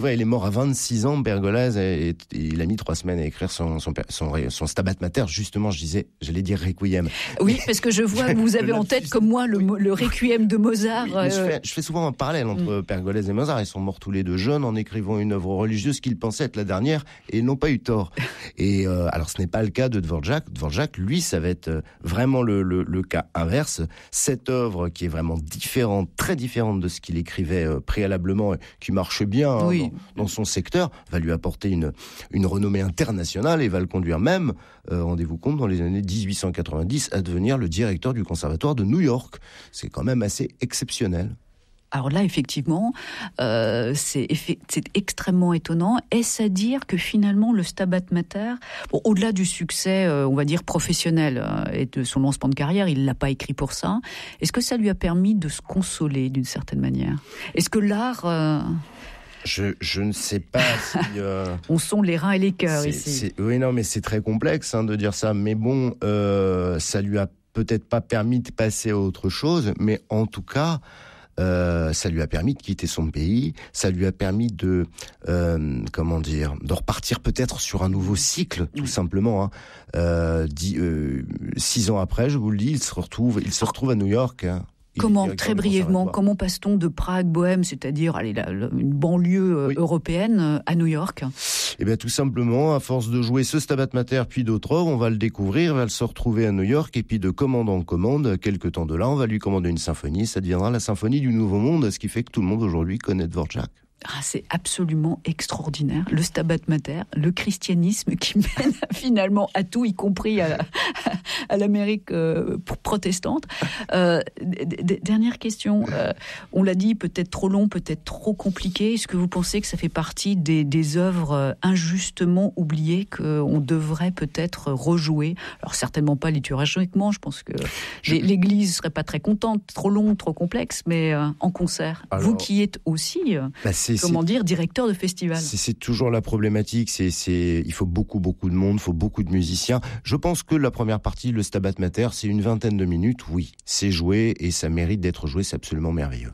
Ouais, il est mort à 26 ans, Pergolèse, et il a mis 3 semaines à écrire son Stabat Mater. Justement, j'allais dire Requiem. Oui, parce que je vois que vous avez en tête, comme moi, le Requiem de Mozart. Oui, je fais souvent un parallèle entre Pergolèse et Mozart. Ils sont morts tous les deux jeunes en écrivant une œuvre religieuse qu'ils pensaient être la dernière, et ils n'ont pas eu tort. Et alors, ce n'est pas le cas de Dvorak. Dvorak, lui, ça va être vraiment le cas inverse. Cette œuvre qui est vraiment différente, très différente de ce qu'il écrivait préalablement, qui marche bien dans son secteur, va lui apporter une renommée internationale et va le conduire même, rendez-vous compte, dans les années 1890, à devenir le directeur du conservatoire de New York. C'est quand même assez exceptionnel. Alors là, effectivement, c'est extrêmement étonnant. Est-ce à dire que finalement, le Stabat Mater, au-delà du succès, on va dire, professionnel et de son lancement de carrière, il ne l'a pas écrit pour ça. Est-ce que ça lui a permis de se consoler d'une certaine manière ? Est-ce que l'art... Je ne sais pas si... On sonde les reins et les cœurs ici. Oui, non, mais c'est très complexe de dire ça. Mais bon, ça lui a peut-être pas permis de passer à autre chose, mais en tout cas... ça lui a permis de quitter son pays, ça lui a permis de repartir peut-être sur un nouveau cycle, tout simplement. 6 ans après, je vous le dis, il se retrouve à New York. Comment, très brièvement, comment passe-t-on de Prague, Bohème, c'est-à-dire une banlieue européenne, à New York ? Eh bien, tout simplement, à force de jouer ce Stabat Mater puis d'autres œuvres, on va le découvrir, va se retrouver à New York, et puis de commande en commande, quelque temps de là, on va lui commander une symphonie, ça deviendra la symphonie du Nouveau Monde, ce qui fait que tout le monde aujourd'hui connaît Dvorak. C'est absolument extraordinaire. Le Stabat Mater, le christianisme qui mène finalement à tout, y compris à l'Amérique protestante. Dernière question. On l'a dit, peut-être trop long, peut-être trop compliqué. Est-ce que vous pensez que ça fait partie des œuvres injustement oubliées qu'on devrait peut-être rejouer ? Alors certainement pas liturgiquement, je pense que l'Église serait pas très contente. Trop long, trop complexe, mais en concert. Alors, vous qui êtes aussi... directeur de festival. C'est toujours la problématique. Il faut beaucoup de monde, il faut beaucoup de musiciens. Je pense que la première partie, le Stabat Mater, c'est une 20aine de minutes. Oui, c'est joué et ça mérite d'être joué. C'est absolument merveilleux.